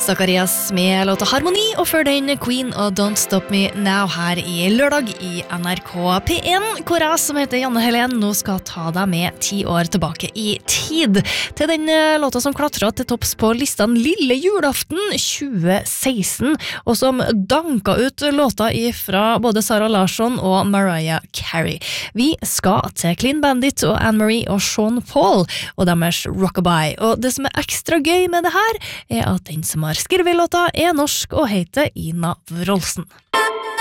Zacharias med låta Harmoni, og før den Queen og Don't Stop Me Now her i lørdag i NRK P1, hvor jeg som heter Janne Helen nå skal ta deg med 10 år tilbake i tid. Til den låta som klatret til topps på listen Lille julaften 2016, og som danka ut låta fra både Sara Larsson og Mariah Carey. Vi skal til Clean Bandit og Anne-Marie og Sean Paul og deres Rockabye. Og det som ekstra gøy med det her, at den som har skrevet låta norsk og heter Ina Wroldsen.